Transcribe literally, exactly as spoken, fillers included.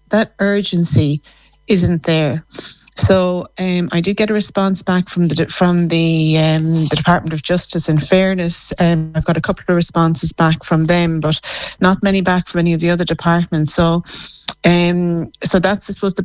that urgency isn't there. So um, I did get a response back from the from the um, the Department of Justice. In fairness, um, I've got a couple of responses back from them, but not many back from any of the other departments. So, um, so that's I suppose the